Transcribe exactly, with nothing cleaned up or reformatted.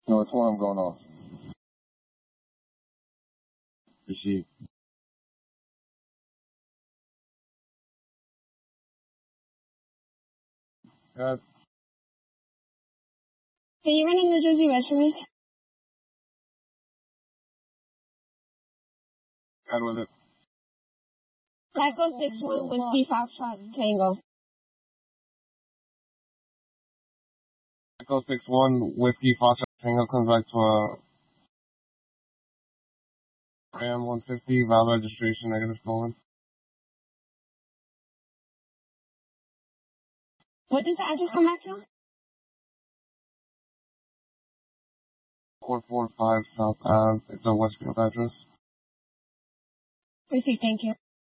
No, it's one I'm going off. Receive. Uh, Can you run a New Jersey Red for me? add with it. Echo six one Whiskey Foxtrot Tango. Echo six one Whiskey Foxtrot Tango comes back to a Ram one fifty, valid registration, negative stolen. What does the address come back to? four four five South Ave. It's a Westfield address. Receive, thank you.